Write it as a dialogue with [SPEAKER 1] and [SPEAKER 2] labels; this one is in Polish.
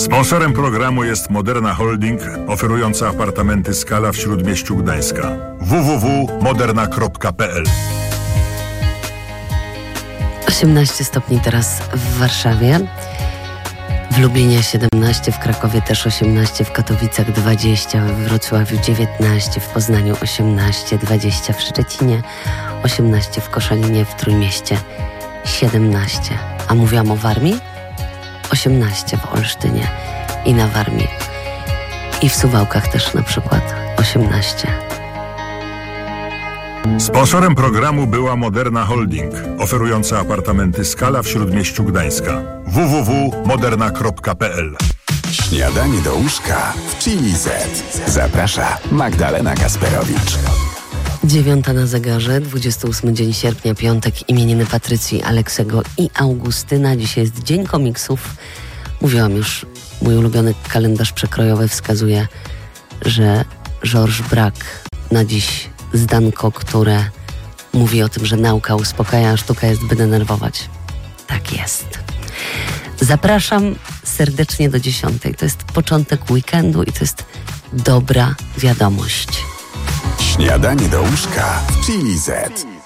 [SPEAKER 1] Sponsorem programu jest Moderna Holding, oferująca apartamenty Skala w Śródmieściu Gdańska. www.moderna.pl
[SPEAKER 2] 18 stopni teraz w Warszawie, w Lublinie 17, w Krakowie też 18, w Katowicach 20, w Wrocławiu 19, w Poznaniu 18, 20 w Szczecinie, 18 w Koszalinie, w Trójmieście 17. A mówiłam o Warmii? 18 w Olsztynie i na Warmii. I w Suwałkach też na przykład 18.
[SPEAKER 1] Sponsorem programu była Moderna Holding, oferująca apartamenty Skala w Śródmieściu Gdańska. www.moderna.pl
[SPEAKER 3] Śniadanie do łóżka w Chili Z. Zaprasza Magdalena Kasperowicz.
[SPEAKER 2] 9 na zegarze, 28 dzień sierpnia, piątek, imieniny Patrycji, Aleksego i Augustyna. Dzisiaj jest Dzień Komiksów. Mówiłam już, mój ulubiony kalendarz przekrojowy wskazuje, że Georges Braque na dziś zdanko, które mówi o tym, że nauka uspokaja, a sztuka jest, by denerwować. Tak jest. Zapraszam serdecznie do 10. To jest początek weekendu i to jest dobra wiadomość.
[SPEAKER 3] Śniadanie do łóżka w Chili Z.